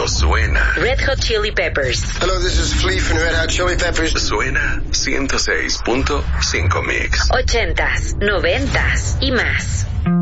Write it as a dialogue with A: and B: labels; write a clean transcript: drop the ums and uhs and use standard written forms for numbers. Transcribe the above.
A: suena.
B: Red Hot Chili Peppers.
C: Hello, this is Flea from Red Hot Chili Peppers.
A: Suena 106.5 Mix.
B: 80s, 90s y más.